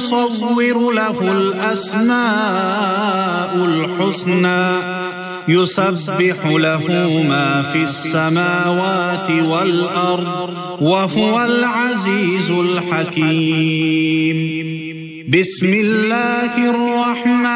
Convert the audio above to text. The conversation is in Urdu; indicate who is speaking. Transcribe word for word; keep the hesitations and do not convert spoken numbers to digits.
Speaker 1: ونصور له الأسماء الحسنى يسبح له ما في السماوات والأرض وهو العزيز الحكيم. بسم الله الرحمن